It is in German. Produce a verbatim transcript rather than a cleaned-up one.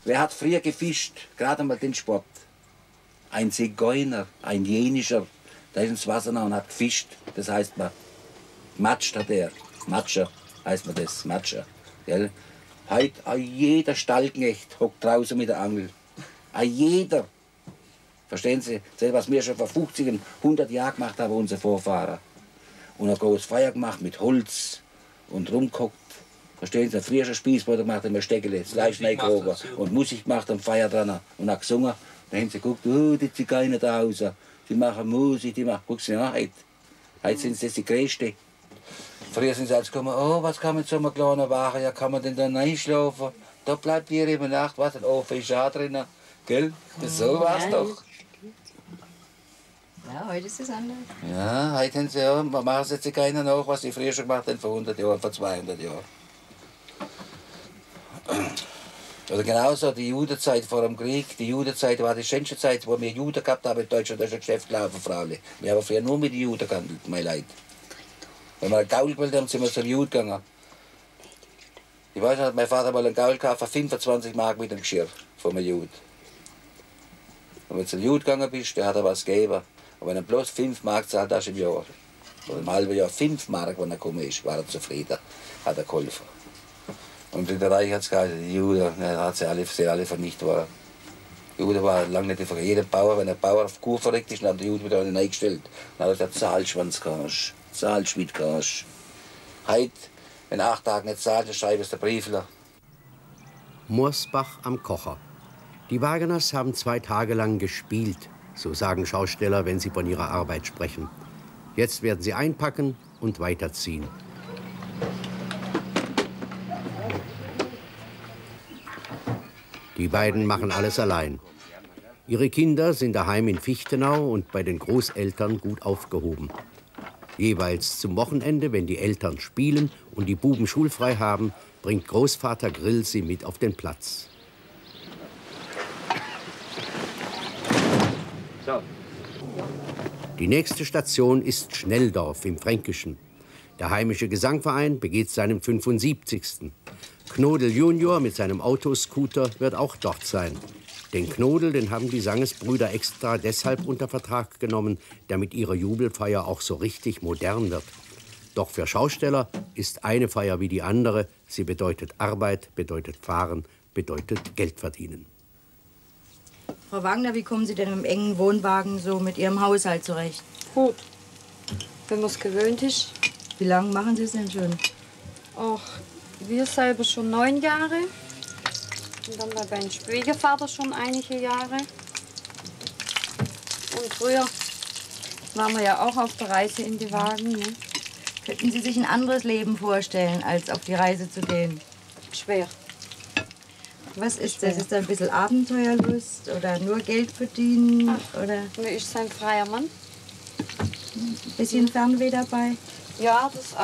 Wer hat früher gefischt? Gerade mal den Sport. Ein Zigeuner, ein Jenischer, der ist ins Wasser und hat gefischt. Das heißt man, matscht hat er. Matscher heißt man das, Matscher. Gell? Heute jeder Stallknecht hockt draußen mit der Angel. Jeder. Verstehen Sie? Das, was wir schon vor fünfzig und hundert Jahren gemacht haben, unsere Vorfahren. Und ein großes Feuer gemacht mit Holz und rumgeguckt. Verstehen Sie? Ein früher Spießbrot gemacht, haben wir Steckele, Fleisch reingehoben und Musik gemacht am Feuer dran und auch gesungen. Dann haben sie geguckt, oh, die Zigeuner da raus. Die machen Musik, die machen, guck sie an, heute. Heute sind das die Größten. Früher sind sie als gekommen, oh, was kann man so einem kleinen Wagen, ja, kann man denn da einschlafen? Da bleibt hier über Nacht, was, ein Ofen ist auch drin, gell? So war's ja, doch. Ja, heute ist es anders. Ja, heute haben sie, ja, machen sie jetzt keiner nach, was sie früher schon gemacht haben, vor hundert Jahren, vor zweihundert Jahren. Oder genauso die Judenzeit vor dem Krieg. Die Judenzeit war die schönste Zeit, wo wir Juden gehabt haben in Deutschland. Da ist ein Geschäft gelaufen, Fraule. Wir haben früher nur mit den Juden gehandelt, mein Leid. Wenn wir einen Gaul gewählt haben, sind wir zum Juden gegangen. Ich weiß noch, mein Vater mal einen Gaul gekauft für fünfundzwanzig Mark mit dem Geschirr von einem Juden. Wenn du zum Juden gegangen bist, der hat er was gegeben. Und wenn er bloß fünf Mark zahlt hast im Jahr, oder im halben Jahr fünf Mark, wenn er gekommen ist, war er zufrieden, hat er geholfen. Und in der Reich hat es geheißen, die Juden, ja, hat sie alle, sie alle vernichtet worden. Die Juden waren lange nicht vergessen. Jeder Bauer, wenn ein Bauer auf Kuh verreckt ist, dann hat der Juden wieder einen eingestellt. Dann hat er gesagt, Zahlschwanz kannst, Zahlschmied kannst. Heute, wenn acht Tage nicht zahlt, dann schreibt es der Briefler. Morsbach am Kocher. Die Wageners haben zwei Tage lang gespielt, so sagen Schausteller, wenn sie von ihrer Arbeit sprechen. Jetzt werden sie einpacken und weiterziehen. Die beiden machen alles allein. Ihre Kinder sind daheim in Fichtenau und bei den Großeltern gut aufgehoben. Jeweils zum Wochenende, wenn die Eltern spielen und die Buben schulfrei haben, bringt Großvater Grill sie mit auf den Platz. So. Die nächste Station ist Schnelldorf im Fränkischen. Der heimische Gesangverein begeht seinen fünfundsiebzigsten Knodel Junior mit seinem Autoscooter wird auch dort sein. Den Knodel, den haben die Sangesbrüder extra deshalb unter Vertrag genommen, damit ihre Jubelfeier auch so richtig modern wird. Doch für Schausteller ist eine Feier wie die andere. Sie bedeutet Arbeit, bedeutet Fahren, bedeutet Geld verdienen. Frau Wagner, wie kommen Sie denn im engen Wohnwagen so mit Ihrem Haushalt zurecht? Gut, wenn man es gewöhnt ist. Wie lange machen Sie es denn schon? Ach, wir selber schon neun Jahre. Und dann bei meinem Schwiegervater schon einige Jahre. Und früher waren wir ja auch auf der Reise in die Wagen. Ne? Könnten Sie sich ein anderes Leben vorstellen, als auf die Reise zu gehen? Schwer. Was ist das? Ist da ein bisschen Abenteuerlust oder nur Geld verdienen? Ach, oder ich bin ein freier Mann. Ein bisschen Fernweh dabei? Ja, das